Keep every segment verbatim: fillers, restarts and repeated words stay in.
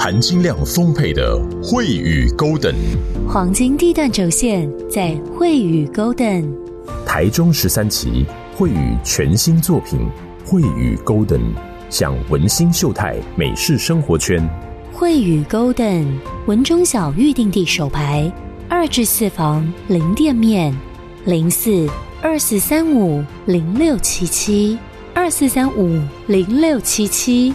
含金量丰沛的惠宇 Golden， 黄金地段轴线在惠宇 Golden。 台中十三期惠宇全新作品惠宇 Golden， 享文心秀泰美式生活圈。 惠宇 Golden 文中小预定地首排，二至四房零店面，零四二四三五零六七七二四三五零六七七。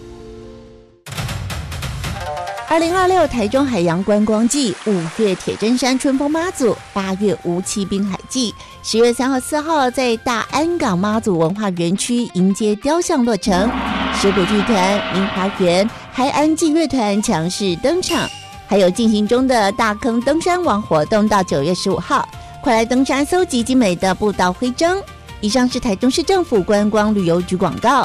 二零二六台中海洋观光季，五月铁砧山春风妈祖，八月无期滨海季，十月三号、四号在大安港妈祖文化园区迎接雕像落成，水果剧团、明华园、海安祭乐团强势登场，还有进行中的大坑登山王活动到九月十五号，快来登山搜集精美的步道徽章。以上是台中市政府观光旅游局广告。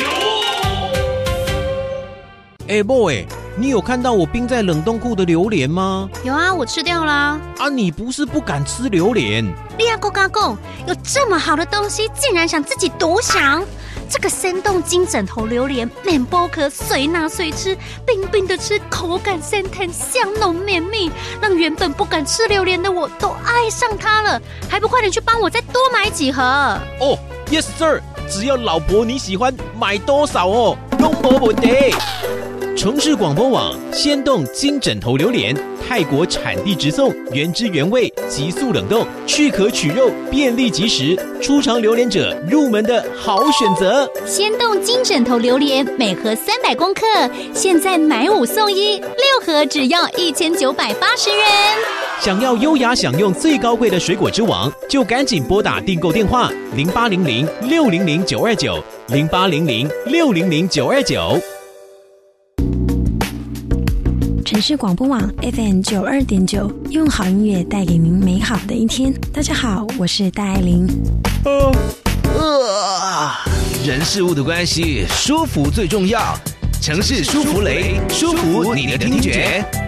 哎、欸、boy， 你有看到我冰在冷冻库的榴莲吗？ 有啊，我吃掉啦。 啊，你不是不敢吃榴莲？ 你阿公阿公，有这么好的东西，竟然想自己独享？这个生冻金枕头榴莲，面包壳随拿随吃，冰冰的吃，口感鲜甜，香浓绵密，让原本不敢吃榴莲的我都爱上它了。还不快点去帮我再多买几盒？ 哦 ，Yes sir， 只要老婆你喜欢，买多少哦，都没问题。城市广播网鲜冻金枕头榴莲，泰国产地直送，原汁原味，急速冷冻，去壳取肉，便利即食，初尝榴莲者入门的好选择。 鲜冻金枕头榴莲每盒三百公克，现在买五送一，六盒只要一千九百八十元。 想要优雅享用最高贵的水果之王，就赶紧拨打订购电话零八零零六零零九二九零八零零六零零九二九。 城市广播网 F M 九二点九，用好音乐带给您美好的一天。大家好，我是戴爱玲。 呃呃，人事物的关系，舒服最重要。城市舒芙蕾，舒服你的听觉。